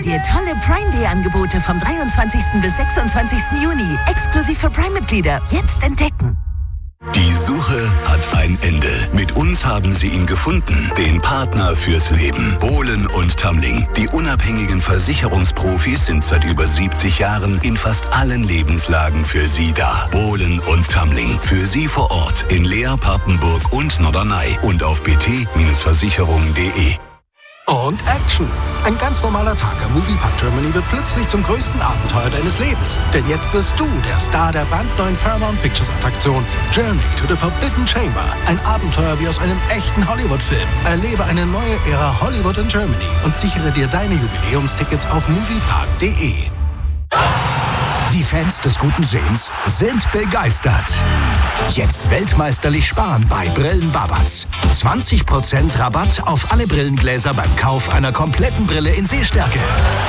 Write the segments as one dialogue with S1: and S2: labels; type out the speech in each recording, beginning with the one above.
S1: dir tolle Prime Day Angebote vom 23. bis 26. Juni. Exklusiv für Prime-Mitglieder. Jetzt entdecken.
S2: Die Suche hat ein Ende. Mit uns haben Sie ihn gefunden. Den Partner fürs Leben. Bohlen und Tamling. Die unabhängigen Versicherungsprofis sind seit über 70 Jahren in fast allen Lebenslagen für Sie da. Bohlen und Tamling. Für Sie vor Ort in Leer, Papenburg und Norderney. Und auf bt-versicherung.de.
S3: Und Action! Ein ganz normaler Tag am Moviepark Germany wird plötzlich zum größten Abenteuer deines Lebens. Denn jetzt wirst du der Star der brandneuen Paramount Pictures Attraktion Journey to the Forbidden Chamber. Ein Abenteuer wie aus einem echten Hollywood-Film. Erlebe eine neue Ära Hollywood in Germany und sichere dir deine Jubiläumstickets auf moviepark.de.
S4: Die Fans des guten Sehens sind begeistert. Jetzt weltmeisterlich sparen bei Brillen Babatz. 20% Rabatt auf alle Brillengläser beim Kauf einer kompletten Brille in Sehstärke.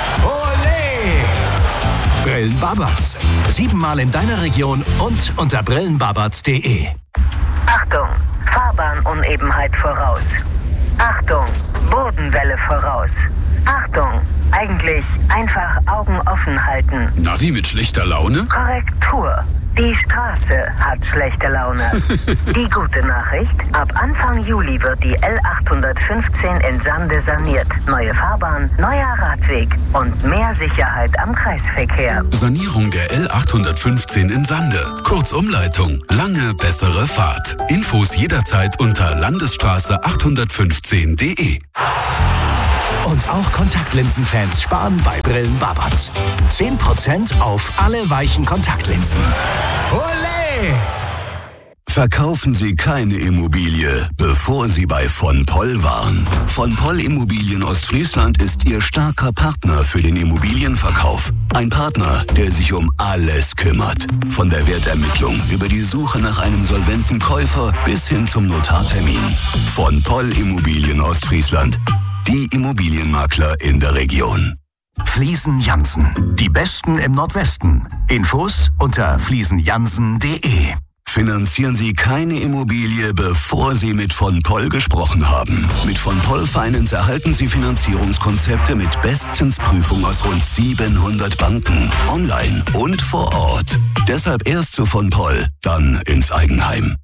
S4: Olé! Brillen Babatz. 7-mal in deiner Region und unter brillenbabatz.de.
S5: Achtung, Fahrbahnunnebenheit voraus. Achtung, Bodenwelle voraus. Achtung, eigentlich einfach Augen offen halten.
S2: Navi mit schlechter Laune?
S5: Korrektur. Die Straße hat schlechte Laune. Die gute Nachricht, ab Anfang Juli wird die L815 in Sande saniert. Neue Fahrbahn, neuer Radweg und mehr Sicherheit am Kreisverkehr.
S2: Sanierung der L815 in Sande. Kurzumleitung. Lange bessere Fahrt. Infos jederzeit unter landesstraße815.de.
S4: Und auch Kontaktlinsenfans sparen bei Brillen Babatz. 10% auf alle weichen Kontaktlinsen. Olé!
S2: Verkaufen Sie keine Immobilie, bevor Sie bei von Poll waren. Von Poll Immobilien Ostfriesland ist Ihr starker Partner für den Immobilienverkauf. Ein Partner, der sich um alles kümmert. Von der Wertermittlung über die Suche nach einem solventen Käufer bis hin zum Notartermin. Von Poll Immobilien Ostfriesland. Die Immobilienmakler in der Region.
S4: Fliesen Jansen. Die Besten im Nordwesten. Infos unter fliesenjansen.de.
S2: Finanzieren Sie keine Immobilie, bevor Sie mit von Poll gesprochen haben. Mit von Poll Finance erhalten Sie Finanzierungskonzepte mit Bestzinsprüfung aus rund 700 Banken. Online und vor Ort. Deshalb erst zu von Poll, dann ins Eigenheim.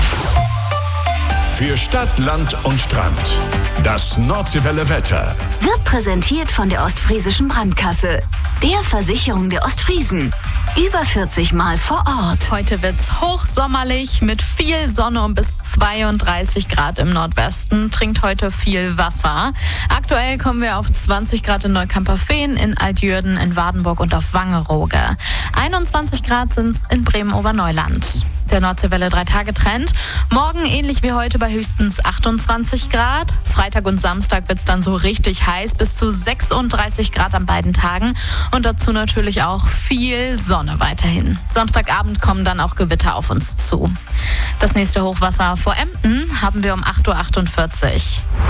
S6: Für Stadt, Land und Strand. Das Nordseewelle Wetter.
S7: Wird präsentiert von der Ostfriesischen Brandkasse. Der Versicherung der Ostfriesen. Über 40 Mal vor Ort.
S8: Heute wird's hochsommerlich mit viel Sonne und bis 32 Grad im Nordwesten. Trinkt heute viel Wasser. Aktuell kommen wir auf 20 Grad in Neukamperfehn, in Altjürden, in Wardenburg und auf Wangerooge. 21 Grad sind's in Bremen-Oberneuland. Der Nordseewelle 3-Tage-Trend. Morgen ähnlich wie heute bei höchstens 28 Grad. Freitag und Samstag wird's dann so richtig heiß, bis zu 36 Grad an beiden Tagen. Und dazu natürlich auch viel Sonne weiterhin. Samstagabend kommen dann auch Gewitter auf uns zu. Das nächste Hochwasser vor Emden haben wir um 8.48 Uhr.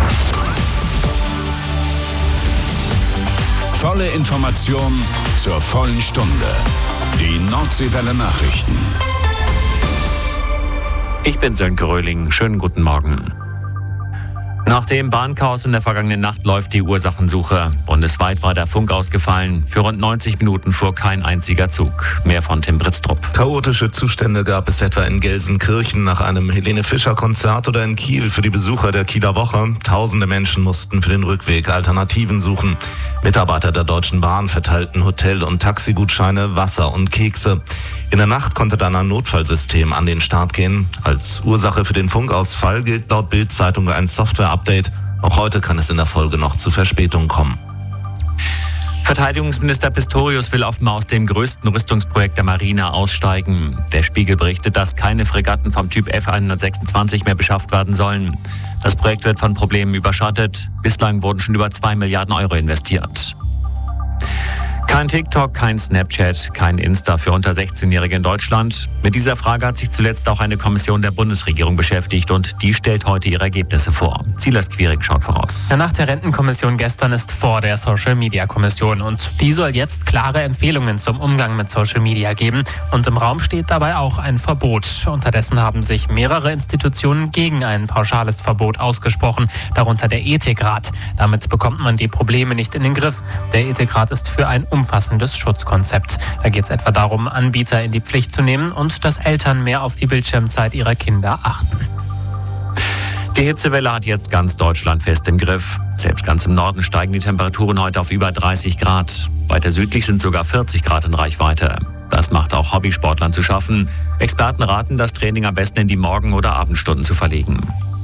S6: Volle Information zur vollen Stunde. Die Nordseewelle Nachrichten.
S9: Ich bin Sönke Röhling. Schönen guten Morgen. Nach dem Bahnchaos in der vergangenen Nacht läuft die Ursachensuche. Bundesweit war der Funk ausgefallen. Für rund 90 Minuten fuhr kein einziger Zug. Mehr von Tim Britztrup.
S10: Chaotische Zustände gab es etwa in Gelsenkirchen nach einem Helene-Fischer-Konzert oder in Kiel für die Besucher der Kieler Woche. Tausende Menschen mussten für den Rückweg Alternativen suchen. Mitarbeiter der Deutschen Bahn verteilten Hotel- und Taxigutscheine, Wasser und Kekse. In der Nacht konnte dann ein Notfallsystem an den Start gehen. Als Ursache für den Funkausfall gilt laut Bild-Zeitung ein Software-Update. Auch heute kann es in der Folge noch zu Verspätungen kommen.
S9: Verteidigungsminister Pistorius will offenbar aus dem größten Rüstungsprojekt der Marine aussteigen. Der Spiegel berichtet, dass keine Fregatten vom Typ F-126 mehr beschafft werden sollen. Das Projekt wird von Problemen überschattet. Bislang wurden schon über 2 Milliarden Euro investiert. Kein TikTok, kein Snapchat, kein Insta für unter 16-Jährige in Deutschland. Mit dieser Frage hat sich zuletzt auch eine Kommission der Bundesregierung beschäftigt und die stellt heute ihre Ergebnisse vor. Silas Quiring schaut voraus.
S11: Nach der Rentenkommission gestern ist vor der Social-Media-Kommission und die soll jetzt klare Empfehlungen zum Umgang mit Social Media geben und im Raum steht dabei auch ein Verbot. Unterdessen haben sich mehrere Institutionen gegen ein pauschales Verbot ausgesprochen, darunter der Ethikrat. Damit bekommt man die Probleme nicht in den Griff. Der Ethikrat ist für ein umfassendes Schutzkonzept. Da geht es etwa darum, Anbieter in die Pflicht zu nehmen und dass Eltern mehr auf die Bildschirmzeit ihrer Kinder achten.
S9: Die Hitzewelle hat jetzt ganz Deutschland fest im Griff. Selbst ganz im Norden steigen die Temperaturen heute auf über 30 Grad. Weiter südlich sind sogar 40 Grad in Reichweite. Das macht auch Hobbysportlern zu schaffen. Experten raten, das Training am besten in die Morgen- oder Abendstunden zu verlegen.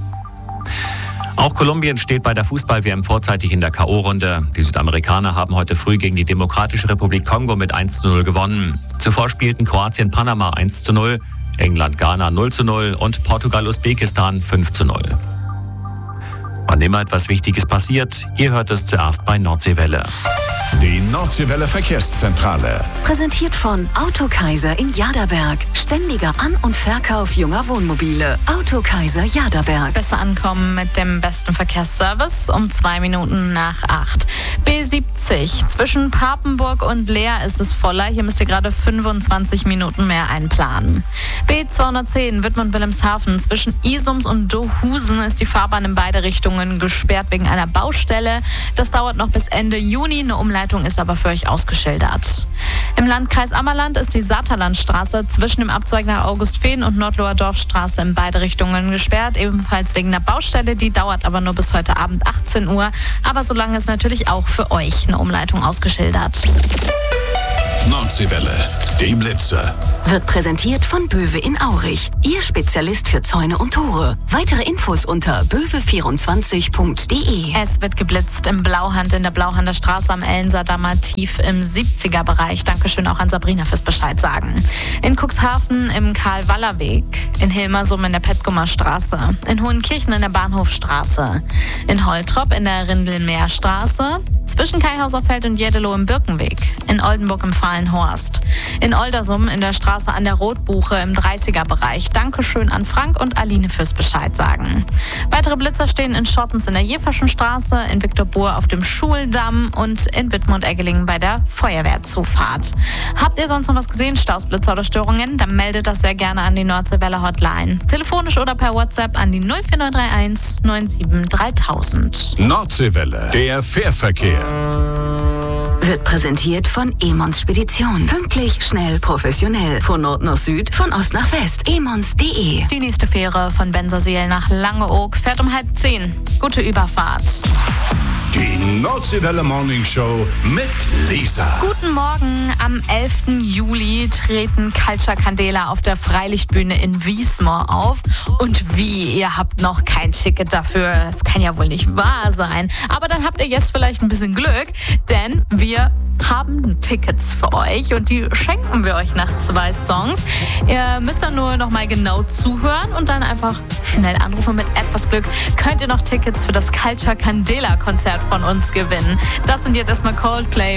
S9: Auch Kolumbien steht bei der Fußball-WM vorzeitig in der K.O.-Runde. Die Südamerikaner haben heute früh gegen die Demokratische Republik Kongo mit 1:0 gewonnen. Zuvor spielten Kroatien Panama 1:0, England Ghana 0:0 und Portugal Usbekistan 5:0. Wann immer etwas Wichtiges passiert, ihr hört es zuerst bei Nordseewelle.
S6: Die Nordseewelle Verkehrszentrale.
S7: Präsentiert von Autokaiser in Jaderberg. Ständiger An- und Verkauf junger Wohnmobile. Autokaiser Jaderberg.
S8: Besser ankommen mit dem besten Verkehrsservice um 2 Minuten nach 8. B70 zwischen Papenburg und Leer ist es voller. Hier müsst ihr gerade 25 Minuten mehr einplanen. B210 Wittmund-Wilhelmshaven zwischen Isums und Dohusen ist die Fahrbahn in beide Richtungen gesperrt wegen einer Baustelle. Das dauert noch bis Ende Juni. Eine Umleitung ist aber für euch ausgeschildert. Im Landkreis Ammerland ist die Saterlandstraße zwischen dem Abzweig nach Augustfehn und Nordloher Dorfstraße in beide Richtungen gesperrt. Ebenfalls wegen einer Baustelle. Die dauert aber nur bis heute Abend 18 Uhr. Aber solange ist natürlich auch für euch eine Umleitung ausgeschildert.
S6: Nordseewelle, die Blitze.
S7: Wird präsentiert von Böwe in Aurich. Ihr Spezialist für Zäune und Tore. Weitere Infos unter böwe24.de.
S8: Es wird geblitzt im Blauhand in der Blauhander Straße am Ellenser-Dammer tief im 70er-Bereich. Dankeschön auch an Sabrina fürs Bescheid sagen. In Cuxhaven im Karl-Waller-Weg. In Hilmersum in der Petgumer Straße. In Hohenkirchen in der Bahnhofstraße. In Holtrop in der Rindelmeerstraße. Zwischen Kaihauserfeld und Jeddelo im Birkenweg. In Oldenburg im Fahlenhorst. In Oldersum in der Straße an der Rotbuche im 30er-Bereich. Dankeschön an Frank und Aline fürs Bescheid sagen. Weitere Blitzer stehen in Schottens in der Jeverschen Straße, in Viktorbohr auf dem Schuldamm und in Wittmund-Eggelingen bei der Feuerwehrzufahrt. Habt ihr sonst noch was gesehen, Staus, Blitzer oder Störungen? Dann meldet das sehr gerne an die Nordseewelle Hotline. Telefonisch oder per WhatsApp an die 04931 97 3000.
S6: Nordseewelle, der Fährverkehr.
S7: Wird präsentiert von Emons Spedition. Pünktlich, schnell, professionell. Von Nord nach Süd, von Ost nach West. emons.de.
S8: Die nächste Fähre von Bensersiel nach Langeoog fährt um 9:30. Gute Überfahrt.
S6: Die Nordseewelle Morning Show mit Lisa.
S8: Guten Morgen. Am 11. Juli treten Culture Candela auf der Freilichtbühne in Wiesmoor auf. Und wie, ihr habt noch kein Ticket dafür. Das kann ja wohl nicht wahr sein. Aber dann habt ihr jetzt vielleicht ein bisschen Glück, denn wir haben Tickets für euch und die schenken wir euch nach 2 Songs. Ihr müsst dann nur noch mal genau zuhören und dann einfach schnell anrufen. Mit etwas Glück könnt ihr noch Tickets für das Culture Candela Konzert von uns gewinnen. Das sind jetzt erstmal Coldplay.